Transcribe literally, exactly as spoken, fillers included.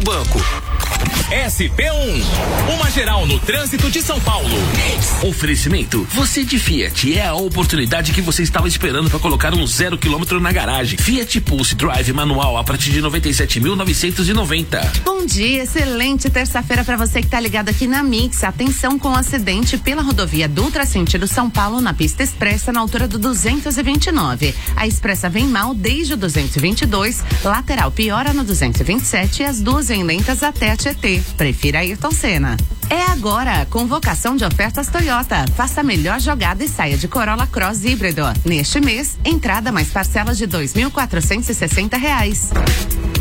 banco. S P um, uma geral no trânsito de São Paulo. Oferecimento, você de Fiat, é a oportunidade que você estava esperando para colocar um zero quilômetro na garagem. Fiat Pulse Drive manual a partir de noventa e sete mil novecentos e noventa. Bom dia, excelente terça-feira para você que tá ligado aqui na Mix. Atenção com o acidente pela rodovia Dutra sentido São Paulo na pista expressa na altura do duzentos e vinte e nove. A expressa vem mal desde o duzentos e vinte e dois, lateral piora no duzentos e vinte e sete e as duas em lentas até a Tietê. Prefira Ayrton Senna. É agora, convocação de ofertas Toyota. Faça a melhor jogada e saia de Corolla Cross híbrido. Neste mês, entrada mais parcelas de dois mil quatrocentos e sessenta reais.